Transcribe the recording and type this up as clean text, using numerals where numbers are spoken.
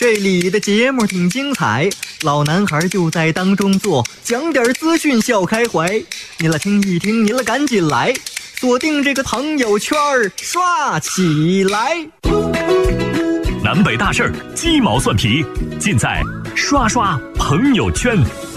这里的节目挺精彩，老男孩就在当中坐，讲点资讯笑开怀。你来听一听，你来赶紧来，锁定这个朋友圈刷起来。 南北大事儿，鸡毛蒜皮，尽在刷刷朋友圈。